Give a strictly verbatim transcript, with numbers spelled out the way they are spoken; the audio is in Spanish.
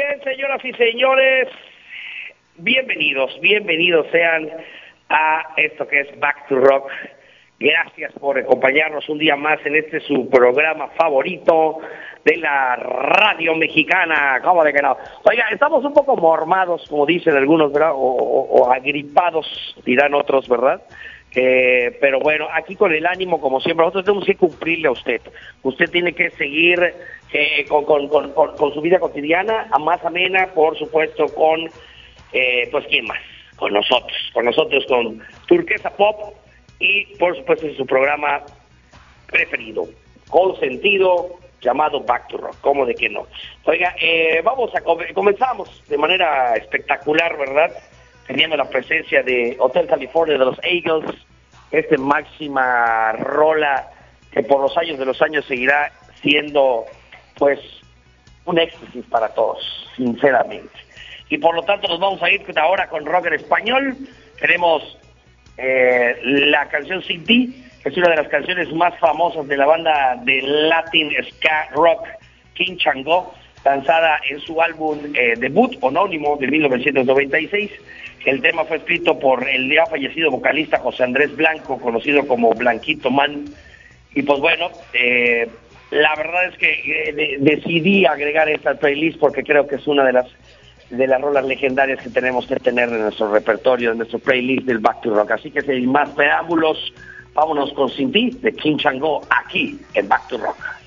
bien, señoras y señores, bienvenidos, bienvenidos sean a esto que es Back to Rock. Gracias por acompañarnos un día más en este su programa favorito de la radio mexicana. ¿Cómo de que no? Oiga, estamos un poco mormados, como dicen algunos, ¿verdad? O, o, o agripados, dirán otros, ¿verdad? Eh, pero bueno, aquí con el ánimo, como siempre, nosotros tenemos que cumplirle a usted. Usted tiene que seguir eh, con, con, con, con, con su vida cotidiana, a más amena, por supuesto, con, eh, pues, ¿quién más? Con nosotros, con nosotros, con Turquesa Pop y, por supuesto, su programa preferido, con sentido, llamado Back to Rock. ¿Cómo de que no? Oiga, eh, vamos a com- comenzamos de manera espectacular, ¿verdad? Teniendo la presencia de Hotel California de los Eagles, este máxima rola que por los años de los años seguirá siendo, pues, un éxtasis para todos, sinceramente. Y por lo tanto nos vamos a ir ahora con rock en español. Tenemos eh, la canción Sin Ti, que es una de las canciones más famosas de la banda de Latin Ska Rock King Chango, lanzada en su álbum eh, debut homónimo de mil novecientos noventa y seis. El tema fue escrito por el ya fallecido vocalista José Andrés Blanco, conocido como Blanquito Man. Y pues bueno, eh, la verdad es que eh, de, decidí agregar esta playlist porque creo que es una de las de las rolas legendarias que tenemos que tener en nuestro repertorio, en nuestro playlist del Back to Rock. Así que sin más preámbulos, vámonos con Sin Ti de King Chango aquí en Back to Rock.